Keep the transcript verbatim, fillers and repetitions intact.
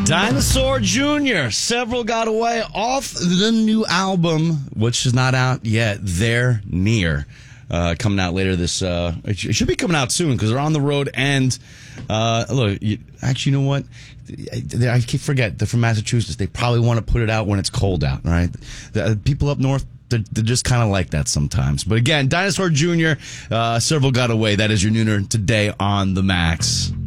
Dinosaur Junior Several got away off the new album, which is not out yet. They're near. Uh, coming out later this, uh, it should be coming out soon because they're on the road. And, uh, look, you, actually, you know what? I, I keep forget they're from Massachusetts. They probably want to put it out when it's cold out, right? The people up north, they're, they're just kind of like that sometimes. But again, Dinosaur Junior, uh, several got away. That is your nooner today on the Max.